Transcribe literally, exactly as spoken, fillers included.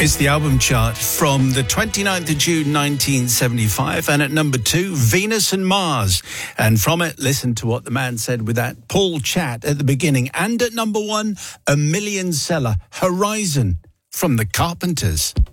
It's the album chart from the twenty-ninth of June nineteen seventy-five, and at number two, Venus and Mars. And from it, listen to what the man said with that Paul chat at the beginning. And at number one, a million seller, Horizon, from the Carpenters.